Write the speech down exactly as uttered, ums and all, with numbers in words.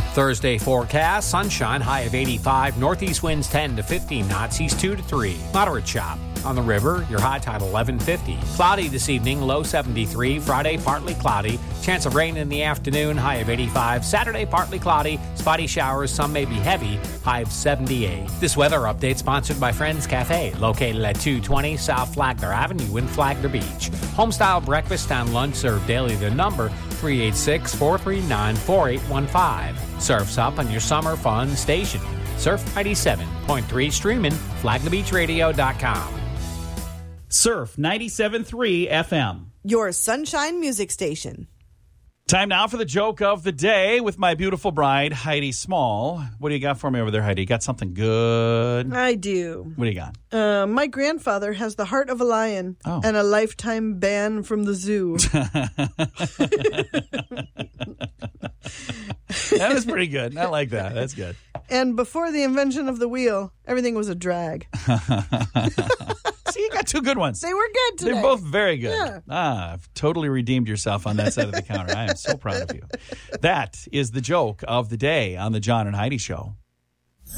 Thursday forecast, sunshine, high of eighty-five, northeast winds ten to fifteen knots, east two to three. Moderate chop. On the river, your high tide eleven fifty. Cloudy this evening, low seventy-three. Friday, partly cloudy. Chance of rain in the afternoon, high of eighty-five. Saturday, partly cloudy. Spotty showers, some may be heavy, high of seventy-eight. This weather update sponsored by Friends Cafe, located at two twenty South Flagler Avenue in Flagler Beach. Homestyle breakfast and lunch served daily. The number three eight six, four three nine, four eight one five. Surf's up on your summer fun station. Surf ninety-seven point three, streaming flag the beach radio dot com. Surf ninety-seven point three F M. Your sunshine music station. Time now for the joke of the day with my beautiful bride, Heidi Small. What do you got for me over there, Heidi? You got something good? I do. What do you got? Uh, my grandfather has the heart of a lion oh. and a lifetime ban from the zoo. That was pretty good. I like that. That's good. And before the invention of the wheel, everything was a drag. See, you got two good ones. They were good today. They're both very good. Yeah. Ah, I've totally redeemed yourself on that side of the counter. I am so proud of you. That is the joke of the day on the John and Heidi Show.